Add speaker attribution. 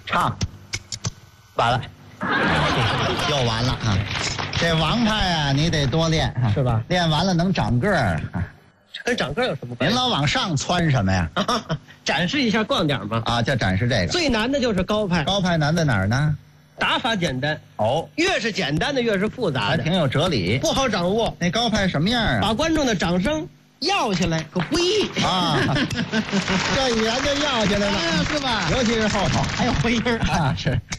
Speaker 1: 唱，完了，又完了啊！这王派啊，你得多练，
Speaker 2: 是吧？
Speaker 1: 练完了能长个儿。
Speaker 2: 这跟长个有什么关系？
Speaker 1: 您老往上蹿什么呀？
Speaker 2: 展示一下逛点嘛。
Speaker 1: 啊，就展示这个。
Speaker 2: 最难的就是高派，
Speaker 1: 高派难在哪儿呢？
Speaker 2: 打法简单，
Speaker 1: 哦，
Speaker 2: 越是简单的越是复杂的，
Speaker 1: 还挺有哲理。
Speaker 2: 不好掌握。
Speaker 1: 那高派什么样啊？
Speaker 2: 把观众的掌声要下来可不易
Speaker 1: 啊，这语言就要下来了，
Speaker 2: 是吧？
Speaker 1: 尤其是后头
Speaker 2: 还有回音
Speaker 1: 啊，是。